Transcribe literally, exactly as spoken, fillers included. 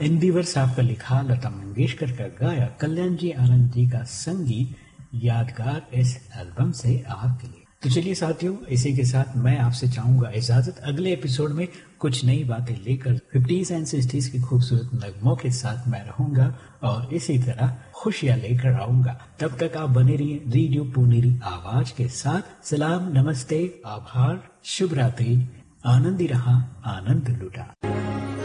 इंदिवर साहब का लिखा, लता मंगेशकर का गाया, कल्याण जी आनंद जी का संगीत यादगार इस एल्बम से आपके लिए। तो चलिए साथियों, इसी के साथ मैं आपसे चाहूंगा इजाजत। अगले एपिसोड में कुछ नई बातें लेकर फिफ्टीज एंड सिक्सटीज के खूबसूरत नगमों के साथ मैं रहूंगा और इसी तरह खुशियां लेकर आऊंगा। तब तक आप बने रहिए रेडियो पुनेरी आवाज के साथ। सलाम, नमस्ते, आभार, शुभ रात्रि, आनंदी रहा, आनंद लुटा।